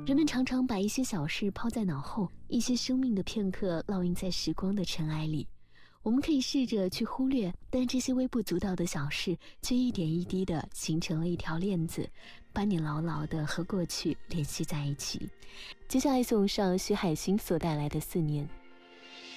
人们常常把一些小事抛在脑后，一些生命的片刻烙印在时光的尘埃里。我们可以试着去忽略，但这些微不足道的小事却一点一滴地形成了一条链子，把你牢牢地和过去联系在一起。接下来送上徐海星所带来的4年。